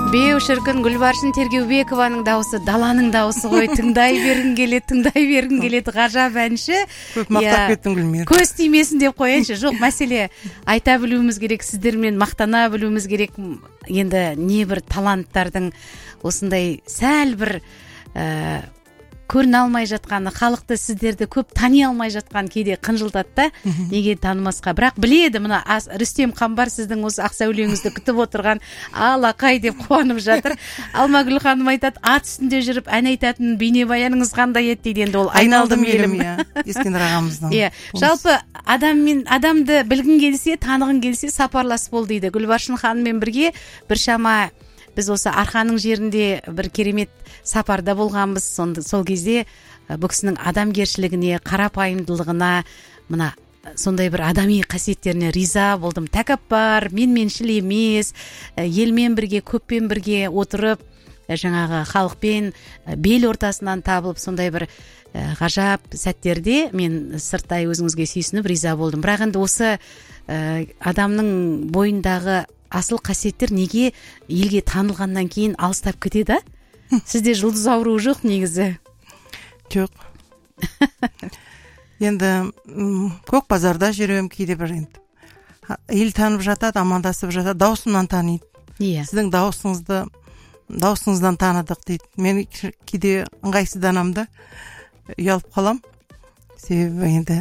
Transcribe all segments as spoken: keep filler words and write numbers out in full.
Беу шіркін Гүлбаршын Тергеубекованың дауысы даланың дауысы ғой. Тыңдай бергің келеді, тыңдай бергің келеді. Ғажап әнші. Көп мақтап кеттің Гүлмира. Көз тимесін деп қояйыншы. Жоқ, мәселе айта білуіміз керек, сіздермен мақтана білуіміз керек. Енді не бір таланттардың осындай сәл бір ә, көріне алмай жатқаны, халықты сіздерді көп тани алмай жатқан кейде қынжылтады да, неге танымасқа. Бірақ біледі, мына Рүстем Қамбар сіздің осы ақ сәулеңізді күтіп отырған, алақай деп қуанып жатыр. Алмагүл ханым айтады, ат үстінде жүріп ән айтатын бейнебаяныңыз қандай еді дейді. Енді ол айналдым елім. Ескендір ағамыздың. Иә. Жалпы адаммен адамды білгің келсе, танығың келсе, сапарлас бол дейді. Гүлбаршын ханыммен бірге біршама біз осы Арқаның жерінде бір керемет сапарда болғанбыз. Сонда сол кезде бұл кісінің адамгершілігіне, қарапайымдылығына, мына сондай бір адами қасиеттеріне риза болдым. Тәкаппар, менменшіл емес, елмен бірге, көппен бірге отырып, жаңағы халықпен бел ортасынан табылып, сондай бір ғажап сәттерде мен сырттай өзіңізге сүйсініп риза болдым. Бірақ енді осы адамның бойындағы асыл қасиеттер неге елге танылғаннан кейін алыстап кетеді? Сізде жұлдыз ауруы жоқ негізі? Жоқ. Енді көк базарда жүрем кейде бір енді. Ел танып жатады, амандасып жатады, даусымнан таниды. Иә. Сіздің даусыңызды даусыңыздан таныдық дейді. Мен кейде ыңғайсызданам да, ұялып қалам. Себебі енді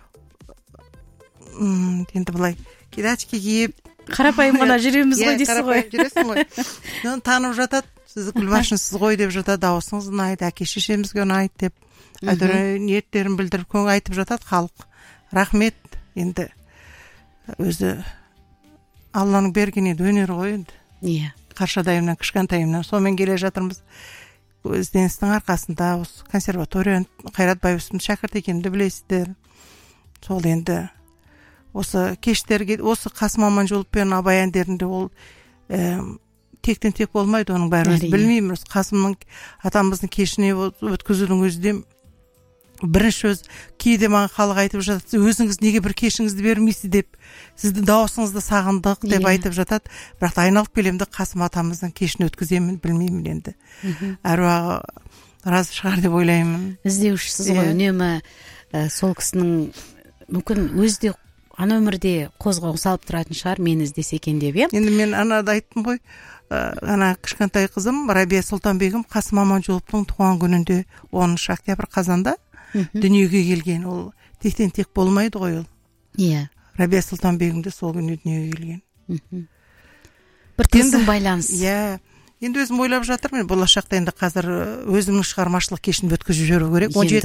енді былай кейде очки киіп қарапайым ғана жүреміз ғой дейсіз ғой. Қарапайым жүресің ғой. Танып жатады, сіз Гүлбаршынсыз ғой деп жатады, дауысыңыз ұнайды, әке шешемізге ұнайды деп, әйтеуір ниеттерін білдіріп көң айтып жатады халық. Рахмет. Енді өзі Алланың берген еді өнер ғой енді. Иә. Қаршадайымнан, кішкентайымнан сонымен келе жатырмыз. Ізденістің арқасында осы консерватория Қайрат Байбосынов шәкірт екенімді білесіздер. Сол енді осы кештерге, осы Қасым Аманжолов пен Абай әндерінде ол ә, тектен тек болмайды, оның бәрі біз білмейміз. Қасымның атамыздың кешіне өткізудің өзі де бірінші өз кейде маған халық айтып жатады, өзіңіз неге бір кешіңізді бермейсіз деп, сізді дауысыңызды сағындық деп айтып жатады. Бірақ айналып келемді Қасым атамыздың кешін өткіземін, білмеймін енді. Әруағы разы шығар деп ойлаймын. Іздеушісіз ғой, үнемі сол кісінің мүмкін өзі де ана өмірде қозғау салып тұратын шығар, мені іздесе екен деп, е? Енді мен анада айттым ғой, ана кішкентай қызым Рабия Сұлтанбегім Қасым Аманжоловтың туған күнінде оныншы октябрь қазанда дүниеге келген. Ол тектен тек болмайды ғой ол. Иә. Рабия Сұлтанбегім де сол күні дүниеге келген. Бір тылсым байланыс. Иә. Енді өзім ойлап жатырмын, болашақта енді қазір өзімнің шығармашылық кешімді өткізіп жүру керек. он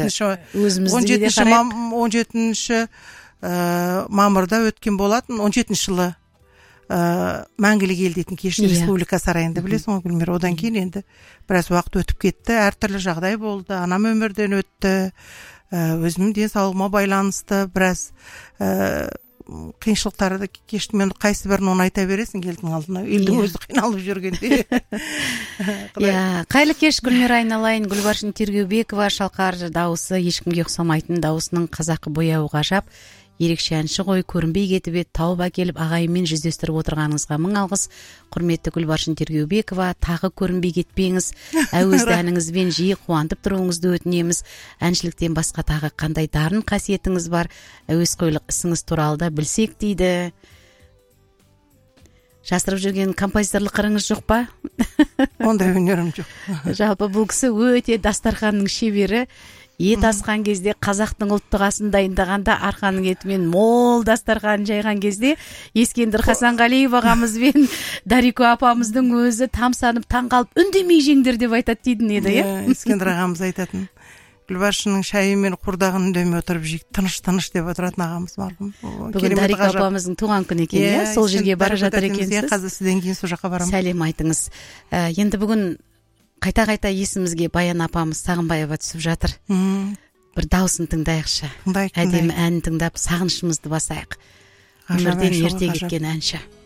жетінші мамырда өткен болатын, он жетінші жылы Мәңгілік ел дейтін кешін Республика сарайында, білесің ғой Гүлмира. Одан кейін енді біраз уақыт өтіп кетті, әртүрлі жағдай болды, анам өмірден өтті, өзімнің денсаулығыма байланысты біраз қиыншылықтарды кешті. Мен қайсы бірін оны айта бересің елдің алдына, елдің өзі қиналып жүргенде. Қайлы кеш Гүлмира айналайын. Гүлбаршын Тергеубекова, шалқар дауысы, ешкімге ұқсамайтын даусының қазақы бояуы ғажап. Ерекше әнші ғой, көрінбей кетіп еді, тауып әкеліп ағайымен жүздестіріп отырғаныңызға мың алғыс. Құрметті Гүлбаршын Тергеубекова, тағы көрінбей кетпеңіз. Әуезді әніңізбен жиі қуантып тұруыңызды өтінеміз. Әншіліктен басқа тағы қандай дарын қасиетіңіз бар, әуесқойлық ісіңіз туралы да білсек дейді. Жасырып жүрген композиторлық қырыңыз жоқ па? Ондай өнерім жоқ. Жалпы бұл кісі өте дастарханның шебері. Ет асқан кезде қазақтың ұлттық асын дайындағанда арқаның етімен мол дастархан жайған кезде Ескендір Хасанғалиев ағамызбен Дарико апамыздың өзі тамсанып таңғалып үндемей жеңдер деп айтады дейтін еді, иә? Ескендір ағамыз айтатын. Гүлбаршынның шайы мен құрдағын үндемей отырып жейік, тыныш-тыныш деп отыратын ағамыз марқұм. Бүгін Дарико апамыздың туған күні екен, иә? Сол жерге бара жатыр екенсіз. Қазір сізден кейін сол жаққа барамын. Сәлем айтыңыз. Енді бүгін қайта-қайта есімізге Баян апамыз Сағынбаева түсіп жатыр. Бір даусын тыңдайықшы. Әдемі әнін тыңдап, сағынышымызды басайық. Өмірден ерте кеткен әнші.